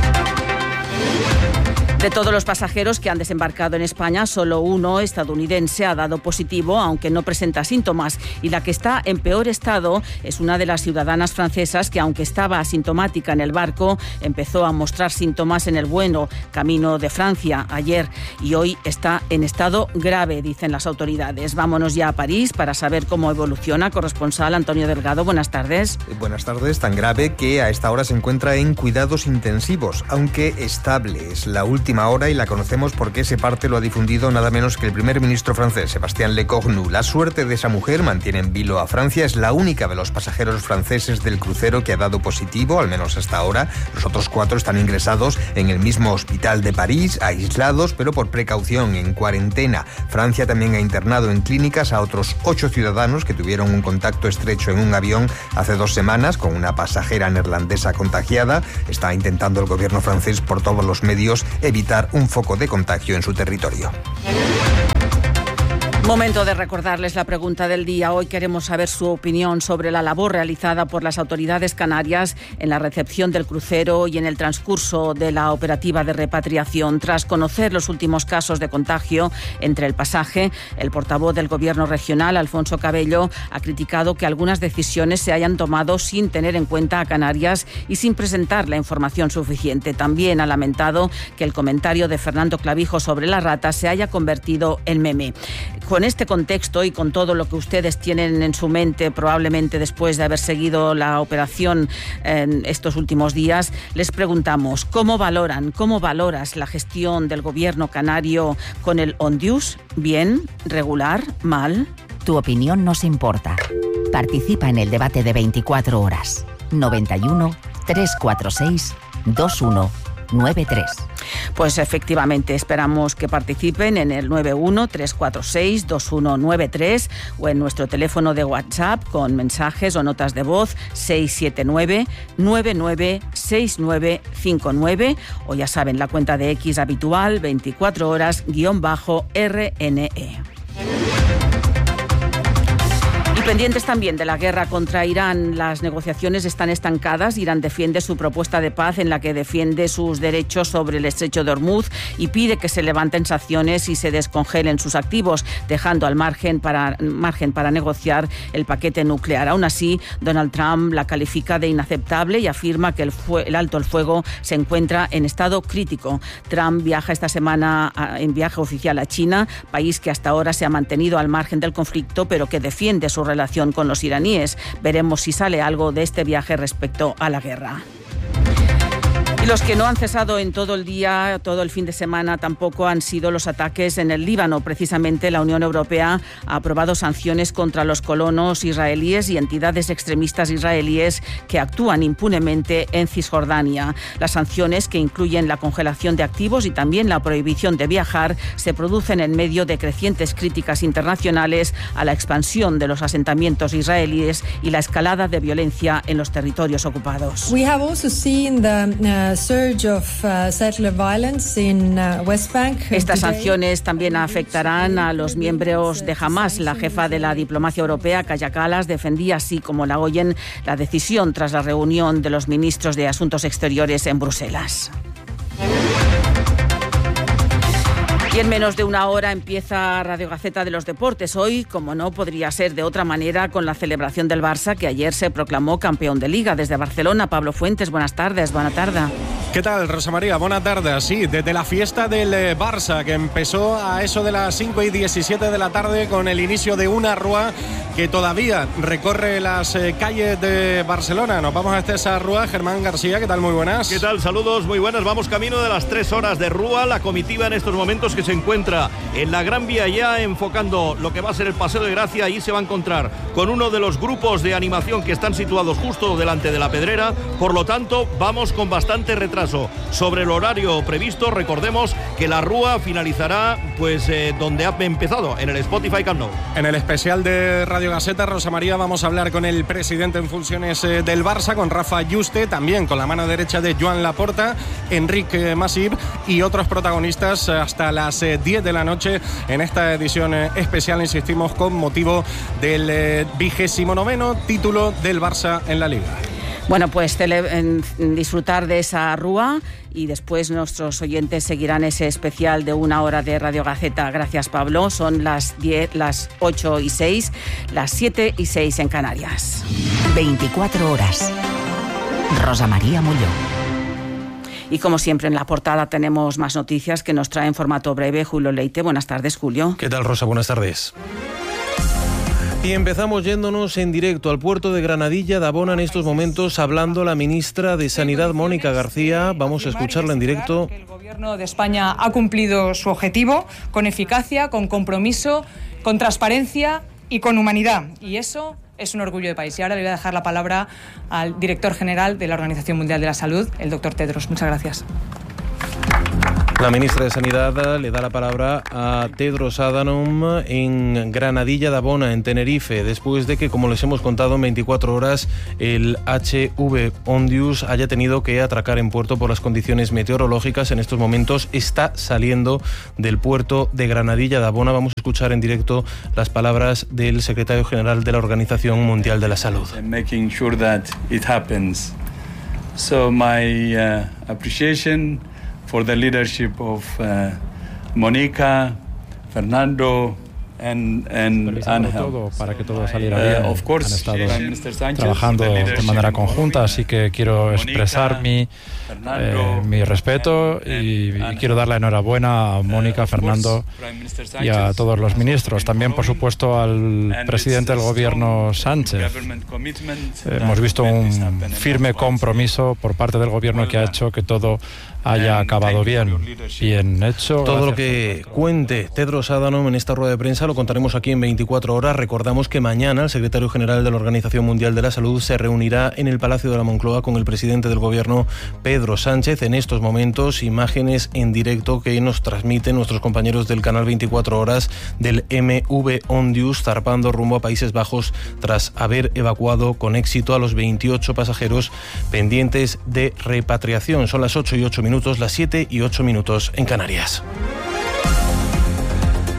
De todos los pasajeros que han desembarcado en España, solo uno, estadounidense, ha dado positivo, aunque no presenta síntomas. Y la que está en peor estado es una de las ciudadanas francesas que, aunque estaba asintomática en el barco, empezó a mostrar síntomas en el vuelo camino de Francia ayer y hoy está en estado grave, dicen las autoridades. Vámonos ya a París para saber cómo evoluciona. Corresponsal Antonio Delgado, buenas tardes. Buenas tardes. Tan grave que a esta hora se encuentra en cuidados intensivos, aunque estable. Es la última hora y la conocemos porque ese parte lo ha difundido nada menos que el primer ministro francés, Sébastien Lecornu. La suerte de esa mujer mantiene en vilo a Francia. Es la única de los pasajeros franceses del crucero que ha dado positivo, al menos hasta ahora. Los otros cuatro están ingresados en el mismo hospital de París, aislados, pero por precaución, en cuarentena. Francia también ha internado en clínicas a otros ocho ciudadanos que tuvieron un contacto estrecho en un avión hace dos semanas con una pasajera neerlandesa contagiada. Está intentando el gobierno francés por todos los medios evitar un foco de contagio en su territorio. Momento de recordarles la pregunta del día. Hoy queremos saber su opinión sobre la labor realizada por las autoridades canarias en la recepción del crucero y en el transcurso de la operativa de repatriación. Tras conocer los últimos casos de contagio entre el pasaje, el portavoz del Gobierno regional, Alfonso Cabello, ha criticado que algunas decisiones se hayan tomado sin tener en cuenta a Canarias y sin presentar la información suficiente. También ha lamentado que el comentario de Fernando Clavijo sobre la rata se haya convertido en meme. Con este contexto y con todo lo que ustedes tienen en su mente, probablemente después de haber seguido la operación en estos últimos días, les preguntamos, ¿cómo valoran, cómo valoras la gestión del gobierno canario con el Ondius? ¿Bien? ¿Regular? ¿Mal? Tu opinión nos importa. Participa en el debate de veinticuatro horas. noventa y uno, trescientos cuarenta y seis, veintiuno noventa y tres. Pues efectivamente, esperamos que participen en el nueve uno, tres cuatro seis, dos uno nueve tres o en nuestro teléfono de WhatsApp con mensajes o notas de voz seis siete nueve, nueve nueve seis nueve cinco nueve o ya saben, la cuenta de X habitual veinticuatro horas guión bajo R N E. pendientes también de la guerra contra Irán, las negociaciones están estancadas. Irán defiende su propuesta de paz en la que defiende sus derechos sobre el estrecho de Hormuz y pide que se levanten sanciones y se descongelen sus activos, dejando al margen para, margen para negociar el paquete nuclear. Aún así, Donald Trump la califica de inaceptable y afirma que el, fue, el alto el fuego se encuentra en estado crítico. Trump viaja esta semana a, en viaje oficial a China, país que hasta ahora se ha mantenido al margen del conflicto, pero que defiende su relación con los iraníes. Veremos si sale algo de este viaje respecto a la guerra. Y los que no han cesado en todo el día, todo el fin de semana, tampoco han sido los ataques en el Líbano. Precisamente la Unión Europea ha aprobado sanciones contra los colonos israelíes y entidades extremistas israelíes que actúan impunemente en Cisjordania. Las sanciones, que incluyen la congelación de activos y también la prohibición de viajar, se producen en medio de crecientes críticas internacionales a la expansión de los asentamientos israelíes y la escalada de violencia en los territorios ocupados. We have also seen the, uh... Estas sanciones también afectarán a los miembros de Hamás. La jefa de la diplomacia europea, Kaja Kallas, defendía, así como la oyen, la decisión tras la reunión de los ministros de Asuntos Exteriores en Bruselas. Y en menos de una hora empieza Radio Gaceta de los Deportes. Hoy, como no podría ser de otra manera, con la celebración del Barça, que ayer se proclamó campeón de Liga. Desde Barcelona, Pablo Fuentes, buenas tardes, buena tarde. ¿Qué tal, Rosa María? Buena tarde. Sí, desde la fiesta del Barça, que empezó a eso de las cinco y diecisiete de la tarde con el inicio de una rúa que todavía recorre las calles de Barcelona. Nos vamos hasta esa rúa. Germán García, ¿qué tal? Muy buenas. ¿Qué tal? Saludos, muy buenas. Vamos camino de las tres horas de rúa. La comitiva en estos momentos que se encuentra en la Gran Vía, ya enfocando lo que va a ser el Paseo de Gracia. Ahí se va a encontrar con uno de los grupos de animación que están situados justo delante de la Pedrera. Por lo tanto, vamos con bastante retraso sobre el horario previsto. Recordemos que la rúa finalizará pues eh, donde ha empezado, en el Spotify Camp Nou. En el especial de Radio Gaceta, Rosa María, vamos a hablar con el presidente en funciones eh, del Barça, con Rafa Yuste, también con la mano derecha de Joan Laporta, Enric Masip y otros protagonistas hasta las eh, diez de la noche en esta edición eh, especial, insistimos, con motivo del eh, vigésimo noveno título del Barça en la Liga. Bueno, pues tele, en, disfrutar de esa rúa y después nuestros oyentes seguirán ese especial de una hora de Radio Gaceta. Gracias, Pablo. Son las diez, las ocho y seis, las siete y seis en Canarias. veinticuatro horas. Rosa María Mulló. Y como siempre en la portada tenemos más noticias que nos trae en formato breve Julio Leite. Buenas tardes, Julio. ¿Qué tal, Rosa? Buenas tardes. Y empezamos yéndonos en directo al puerto de Granadilla de Abona en estos momentos, hablando la ministra de Sanidad, Mónica García. Vamos a escucharla en directo. El Gobierno de España ha cumplido su objetivo con eficacia, con compromiso, con transparencia y con humanidad. Y eso es un orgullo de país. Y ahora le voy a dejar la palabra al director general de la Organización Mundial de la Salud, el doctor Tedros. Muchas gracias. La ministra de Sanidad le da la palabra a Tedros Adhanom en Granadilla de Abona, en Tenerife, después de que, como les hemos contado en veinticuatro horas, el H V Ondius haya tenido que atracar en puerto por las condiciones meteorológicas. En estos momentos está saliendo del puerto de Granadilla de Abona. Vamos a escuchar en directo las palabras del secretario general de la Organización Mundial de la Salud. Making sure that it happens. So my uh, appreciation for the leadership of uh, Mónica, Fernando and, and todo para que todo saliera bien. Uh, of course, han estado trabajando de manera conjunta, así que quiero expresar mi, eh, mi respeto y, y quiero dar la enhorabuena a Mónica, Fernando y a todos los ministros. También, por supuesto, al presidente del gobierno, Sánchez. Eh, hemos visto un firme compromiso por parte del gobierno que ha hecho que todo haya acabado bien, bien hecho. Todo lo que cuente Tedros Adhanom en esta rueda de prensa lo contaremos aquí en veinticuatro horas. Recordamos que mañana el secretario general de la Organización Mundial de la Salud se reunirá en el Palacio de la Moncloa con el presidente del gobierno, Pedro Sánchez. En estos momentos, imágenes en directo que nos transmiten nuestros compañeros del canal veinticuatro horas del M V Ondius, zarpando rumbo a Países Bajos tras haber evacuado con éxito a los veintiocho pasajeros pendientes de repatriación. Son las ocho y ocho minutos. Las siete y ocho minutos en Canarias.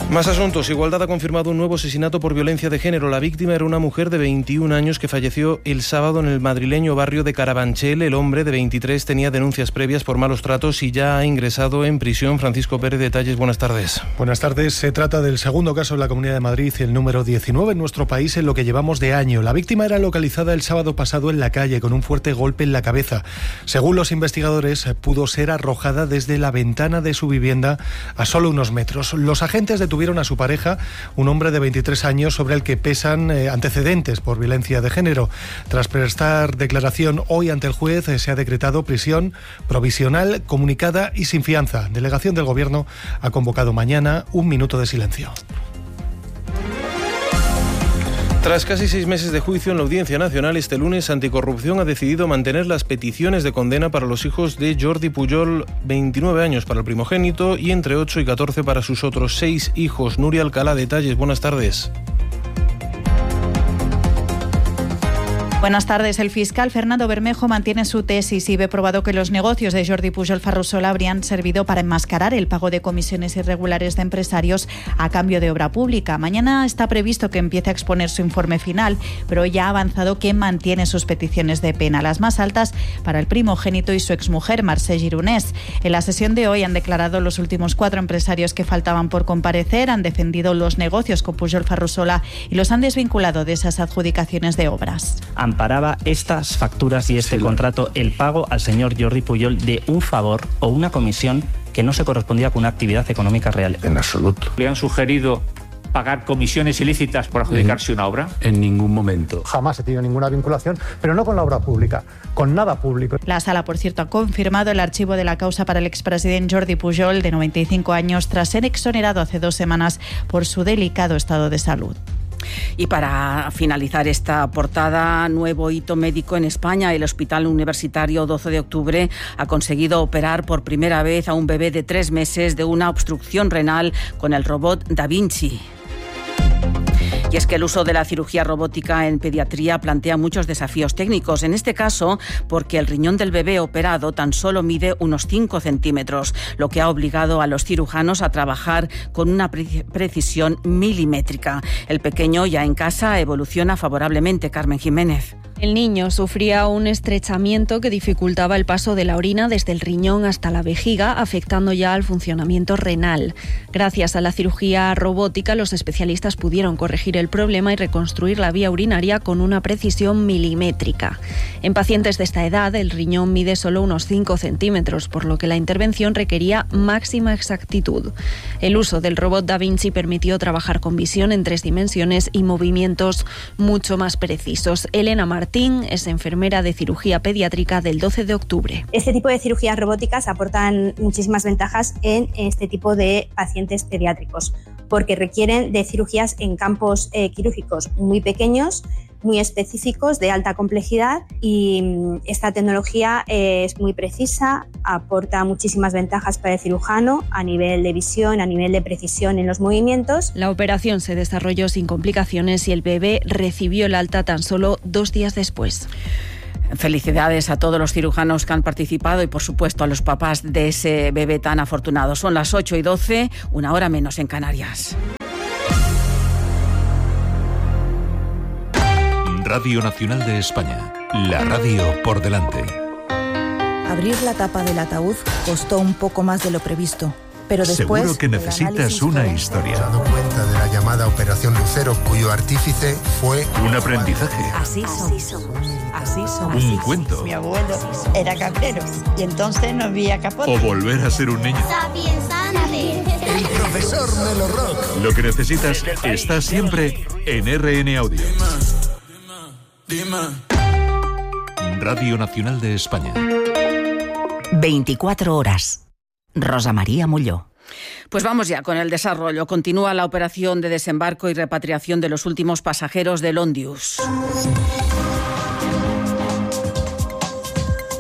Más asuntos. Igualdad ha confirmado un nuevo asesinato por violencia de género. La víctima era una mujer de veintiún años que falleció el sábado en el madrileño barrio de Carabanchel. El hombre de veintitrés tenía denuncias previas por malos tratos y ya ha ingresado en prisión. Francisco Pérez, detalles. Buenas tardes. Buenas tardes. Se trata del segundo caso en la Comunidad de Madrid y el número diecinueve en nuestro país en lo que llevamos de año. La víctima era localizada el sábado pasado en la calle con un fuerte golpe en la cabeza. Según los investigadores, pudo ser arrojada desde la ventana de su vivienda a solo unos metros. Los agentes detuvieron Tuvieron a su pareja, un hombre de veintitrés años sobre el que pesan eh, antecedentes por violencia de género. Tras prestar declaración hoy ante el juez, eh, se ha decretado prisión provisional, comunicada y sin fianza. Delegación del Gobierno ha convocado mañana un minuto de silencio. Tras casi seis meses de juicio en la Audiencia Nacional, este lunes Anticorrupción ha decidido mantener las peticiones de condena para los hijos de Jordi Pujol, veintinueve años para el primogénito y entre ocho y catorce para sus otros seis hijos. Nuria Alcalá, detalles. Buenas tardes. Buenas tardes. El fiscal Fernando Bermejo mantiene su tesis y ve probado que los negocios de Jordi Pujol Ferrusola habrían servido para enmascarar el pago de comisiones irregulares de empresarios a cambio de obra pública. Mañana está previsto que empiece a exponer su informe final, pero ya ha avanzado que mantiene sus peticiones de pena, las más altas para el primogénito y su exmujer, Mercè Gironès. En la sesión de hoy han declarado los últimos cuatro empresarios que faltaban por comparecer, han defendido los negocios con Pujol Ferrusola y los han desvinculado de esas adjudicaciones de obras. Amparaba estas facturas y este sí, contrato el pago al señor Jordi Pujol de un favor o una comisión que no se correspondía con una actividad económica real. En absoluto. ¿Le han sugerido pagar comisiones ilícitas por adjudicarse en, una obra? En ningún momento. Jamás he tenido ninguna vinculación, pero no con la obra pública, con nada público. La sala, por cierto, ha confirmado el archivo de la causa para el expresidente Jordi Pujol, de noventa y cinco años, tras ser exonerado hace dos semanas por su delicado estado de salud. Y para finalizar esta portada, nuevo hito médico en España. El Hospital Universitario doce de octubre ha conseguido operar por primera vez a un bebé de tres meses de una obstrucción renal con el robot Da Vinci. Y es que el uso de la cirugía robótica en pediatría plantea muchos desafíos técnicos, en este caso porque el riñón del bebé operado tan solo mide unos cinco centímetros, lo que ha obligado a los cirujanos a trabajar con una pre- precisión milimétrica. El pequeño ya en casa evoluciona favorablemente. Carmen Jiménez. El niño sufría un estrechamiento que dificultaba el paso de la orina desde el riñón hasta la vejiga, afectando ya al funcionamiento renal. Gracias a la cirugía robótica, los especialistas pudieron corregir el problema y reconstruir la vía urinaria con una precisión milimétrica. En pacientes de esta edad, el riñón mide solo unos cinco centímetros, por lo que la intervención requería máxima exactitud. El uso del robot Da Vinci permitió trabajar con visión en tres dimensiones y movimientos mucho más precisos. Elena Martín es enfermera de cirugía pediátrica del doce de octubre. Este tipo de cirugías robóticas aportan muchísimas ventajas en este tipo de pacientes pediátricos, porque requieren de cirugías en campos eh, quirúrgicos muy pequeños, muy específicos, de alta complejidad, y esta tecnología es muy precisa, aporta muchísimas ventajas para el cirujano a nivel de visión, a nivel de precisión en los movimientos. La operación se desarrolló sin complicaciones y el bebé recibió el alta tan solo dos días después. Felicidades a todos los cirujanos que han participado y, por supuesto, a los papás de ese bebé tan afortunado. Son las ocho y doce, una hora menos en Canarias. Radio Nacional de España, la radio por delante. Abrir la tapa del ataúd costó un poco más de lo previsto, pero después... Seguro que necesitas una historia. Se ha dado cuenta de la llamada Operación Lucero, cuyo artífice fue... Un aprendizaje. Así somos. Así somos. Un cuento. Mi abuelo era cabrero y entonces no había capote. O volver a ser un niño. El profesor Melo Rock. Lo que necesitas está siempre en R N Audio. Radio Nacional de España. veinticuatro horas. Rosa María Molló. Pues vamos ya con el desarrollo. Continúa la operación de desembarco y repatriación de los últimos pasajeros del Ondius.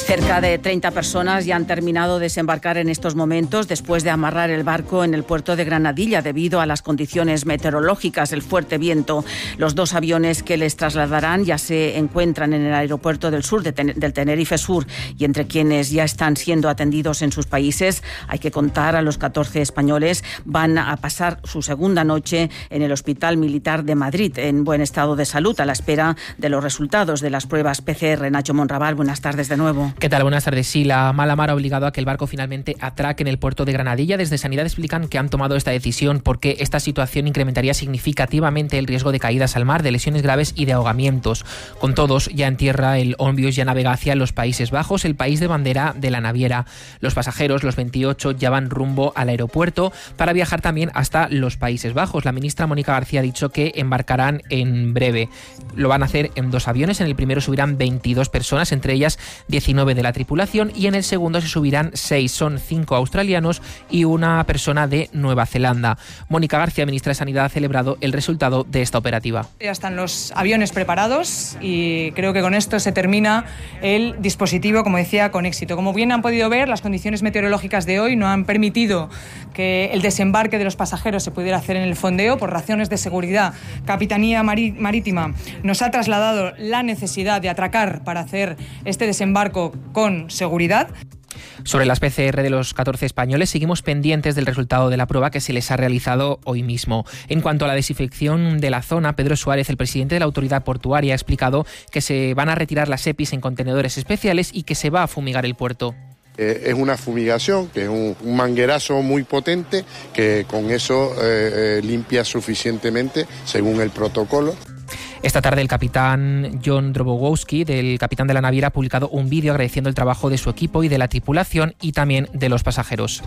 Cerca de treinta personas ya han terminado de desembarcar en estos momentos después de amarrar el barco en el puerto de Granadilla debido a las condiciones meteorológicas, el fuerte viento. Los dos aviones que les trasladarán ya se encuentran en el aeropuerto del sur de Ten- del Tenerife Sur, y entre quienes ya están siendo atendidos en sus países hay que contar a los catorce españoles. Van a pasar su segunda noche en el Hospital Militar de Madrid en buen estado de salud a la espera de los resultados de las pruebas P C R. Nacho Monraval, buenas tardes de nuevo. ¿Qué tal? Buenas tardes. Sí, la mala mar ha obligado a que el barco finalmente atraque en el puerto de Granadilla. Desde Sanidad explican que han tomado esta decisión porque esta situación incrementaría significativamente el riesgo de caídas al mar, de lesiones graves y de ahogamientos. Con todos, ya en tierra, el Onbius ya navega hacia los Países Bajos, el país de bandera de la naviera. Los pasajeros, los veintiocho, ya van rumbo al aeropuerto para viajar también hasta los Países Bajos. La ministra Mónica García ha dicho que embarcarán en breve. Lo van a hacer en dos aviones. En el primero subirán veintidós personas, entre ellas diecinueve de la tripulación, y en el segundo se subirán seis. Son cinco australianos y una persona de Nueva Zelanda. Mónica García, ministra de Sanidad, ha celebrado el resultado de esta operativa. Ya están los aviones preparados y creo que con esto se termina el dispositivo, como decía, con éxito. Como bien han podido ver, las condiciones meteorológicas de hoy no han permitido que el desembarque de los pasajeros se pudiera hacer en el fondeo por razones de seguridad. Capitanía Marítima nos ha trasladado la necesidad de atracar para hacer este desembarco con seguridad. Sobre las P C R de los catorce españoles, seguimos pendientes del resultado de la prueba que se les ha realizado hoy mismo. En cuanto a la desinfección de la zona, Pedro Suárez, el presidente de la autoridad portuaria, ha explicado que se van a retirar las EPIs en contenedores especiales y que se va a fumigar el puerto. Eh, es una fumigación, que es un, un manguerazo muy potente, que con eso eh, eh, limpia suficientemente según el protocolo. Esta tarde el capitán John Drobogowski, del capitán de la naviera, ha publicado un vídeo agradeciendo el trabajo de su equipo y de la tripulación y también de los pasajeros,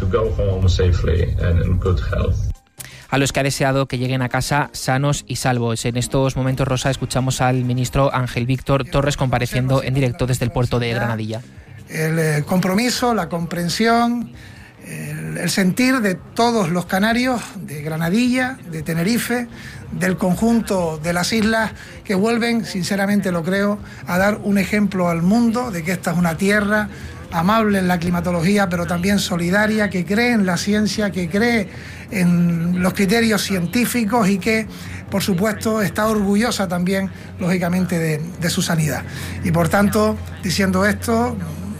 a los que ha deseado que lleguen a casa sanos y salvos. En estos momentos, Rosa, escuchamos al ministro Ángel Víctor Torres compareciendo en directo desde el puerto de Granadilla. El compromiso, la comprensión, el, el sentir de todos los canarios, de Granadilla, de Tenerife, del conjunto de las islas, que vuelven, sinceramente lo creo, a dar un ejemplo al mundo de que esta es una tierra amable en la climatología, pero también solidaria, que cree en la ciencia, que cree en los criterios científicos y que, por supuesto, está orgullosa también, lógicamente, de, de su sanidad. Y, por tanto, diciendo esto,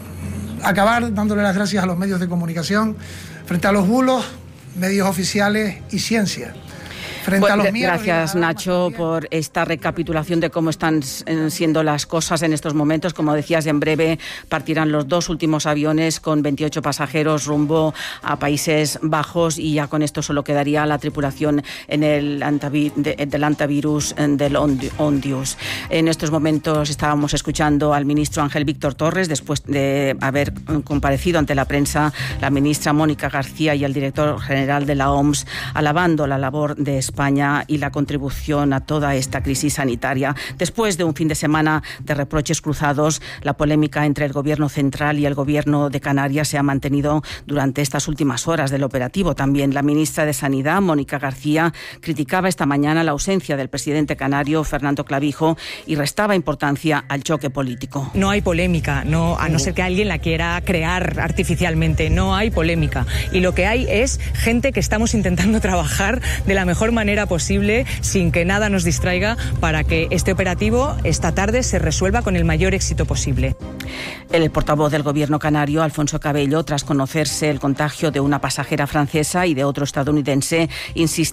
acabar dándole las gracias a los medios de comunicación frente a los bulos, medios oficiales y ciencia. Bueno, gracias, Nacho, por esta recapitulación de cómo están siendo las cosas en estos momentos. Como decías, en breve partirán los dos últimos aviones con veintiocho pasajeros rumbo a Países Bajos, y ya con esto solo quedaría la tripulación en el antavi- de, del antivirus del Ondius. En estos momentos estábamos escuchando al ministro Ángel Víctor Torres, después de haber comparecido ante la prensa, la ministra Mónica García y el director general de la O M S, alabando la labor de España España y la contribución a toda esta crisis sanitaria. Después de un fin de semana de reproches cruzados, la polémica entre el Gobierno central y el Gobierno de Canarias se ha mantenido durante estas últimas horas del operativo. También la ministra de Sanidad, Mónica García, criticaba esta mañana la ausencia del presidente canario, Fernando Clavijo, y restaba importancia al choque político. No hay polémica, no, a no ser que alguien la quiera crear artificialmente, no hay polémica. Y lo que hay es gente que estamos intentando trabajar de la mejor manera posible, sin que nada nos distraiga, para que este operativo esta tarde se resuelva con el mayor éxito posible. El portavoz del Gobierno canario, Alfonso Cabello, tras conocerse el contagio de una pasajera francesa y de otro estadounidense, insiste